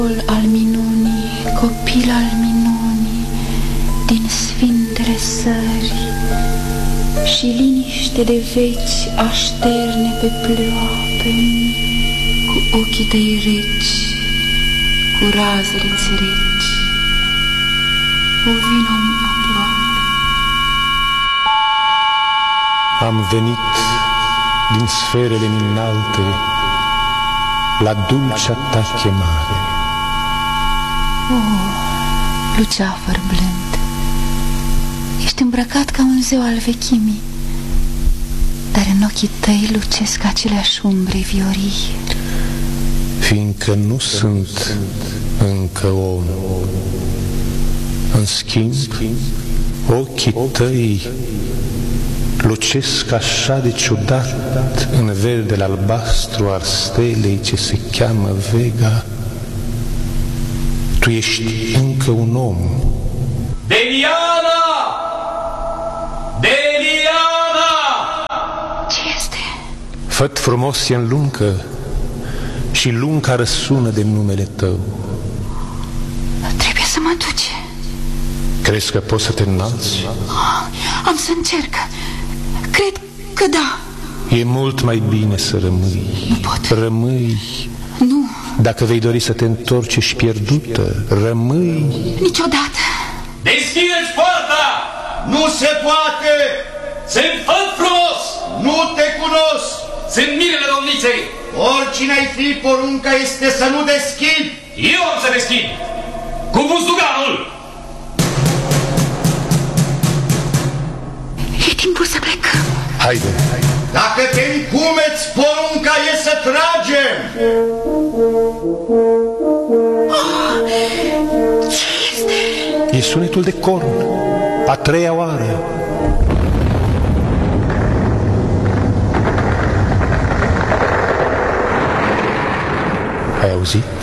Al minunii, copil al minunii, din sfintele sări, și liniște de veci așterne pe pleoape, cu ochii tăi reci, cu razele înțelegi. O vino-mi aproape. Am venit din sferele înalte la dulcea ta chemare. Luceafăr blând, ești îmbrăcat ca un zeu al vechimii, dar în ochii tăi lucesc aceleași umbre viorii. Fiindcă nu sunt încă om, în schimb, ochii tăi lucesc așa de ciudat în verdele albastru al stelei ce se cheamă Vega. Tu ești încă un om. Deliana! Deliana! Ce este? Făt frumos e în luncă și lunca răsună de numele tău. Trebuie să mă duci. Crezi că poți să te înalți? Am să încerc. Cred că da. E mult mai bine să rămâi. Nu pot. Rămâi. Nu. Dacă vei dori să te întorci, ești pierdută. Rămâi. Niciodată. Deschideți poarta! Nu se poate! Sunt făt frumos! Nu te cunosc! Sunt mirele domniței! Oricine ai fi, porunca este să nu deschid! Eu am să deschid! Cu buzduganul! E timpul să plecăm. Haide. Dacă te încumeți, porunca e să tragem! Ce este? E sunetul de corn, a treia oară. Ai auzit?